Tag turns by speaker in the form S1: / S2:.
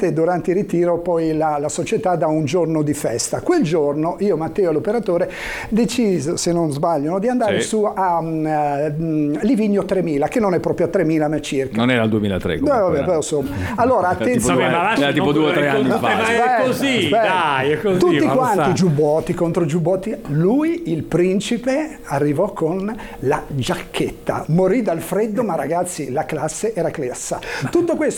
S1: praticamente durante il ritiro poi la società dà un giorno di festa. Quel giorno io, Matteo e l'operatore deciso, se non sbaglio, di andare su a Livigno 3000, che non è proprio a 3000 ma circa.
S2: Non era il 2003 comunque,
S1: vabbè, però insomma. Allora attenzione,
S2: era tipo 2 o 3 anni fa.
S3: Ma è così, dai, è così.
S1: Tutti quanti giubbotti contro giubbotti. Lui, il principe, arrivò con la giacchetta. Morì dal freddo, ma ragazzi, la classe era classa. Tutto questo